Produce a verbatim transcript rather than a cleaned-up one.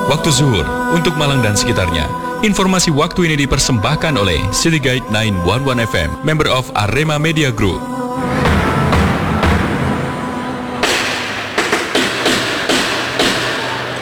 waktu zuhur untuk Malang dan sekitarnya. Informasi waktu ini dipersembahkan oleh City Guide sembilan satu satu F M, member of Arema Media Group.